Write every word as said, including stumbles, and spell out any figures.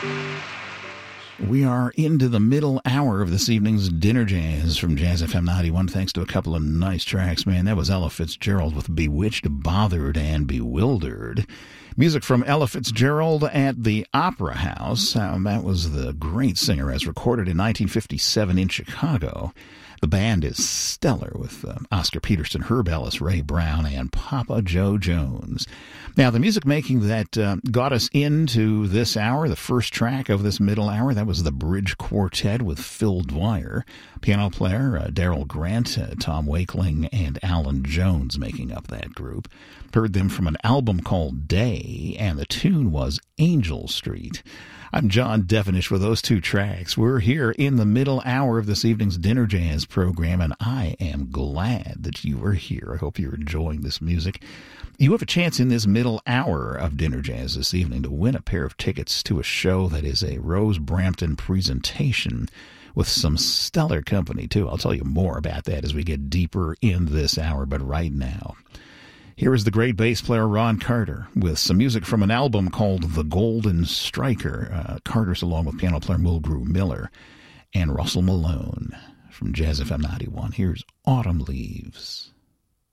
We are into the middle hour of this evening's Dinner Jazz from Jazz F M ninety-one, thanks to a couple of nice tracks, man. That was Ella Fitzgerald with Bewitched, Bothered, and Bewildered. Music from Ella Fitzgerald at the Opera House. Um, that was the great singer, as recorded in nineteen fifty-seven in Chicago. The band is stellar with uh, Oscar Peterson, Herb Ellis, Ray Brown, and Papa Joe Jones. Now, the music making that uh, got us into this hour, the first track of this middle hour, that was the Bridge Quartet with Phil Dwyer, piano player uh, Daryl Grant, uh, Tom Wakeling, and Alan Jones making up that group. Heard them from an album called Day, and the tune was Angel Street. I'm John Devenish with those two tracks. We're here in the middle hour of this evening's Dinner Jazz program, and I am glad that you are here. I hope you're enjoying this music. You have a chance in this middle hour of Dinner Jazz this evening to win a pair of tickets to a show that is a Rose Brampton presentation with some stellar company, too. I'll tell you more about that as we get deeper in this hour, but right now, here is the great bass player Ron Carter with some music from an album called The Golden Striker. Uh, Carter's along with piano player Mulgrew Miller and Russell Malone from Jazz F M ninety-one. Here's Autumn Leaves.